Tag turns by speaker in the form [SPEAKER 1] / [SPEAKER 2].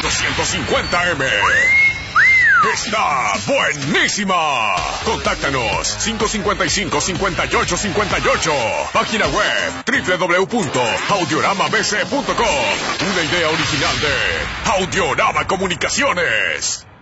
[SPEAKER 1] 1250M. Está buenísima. Contáctanos 555-5858. Página web www.audioramabc.com. Una idea original de Audiorama Comunicaciones.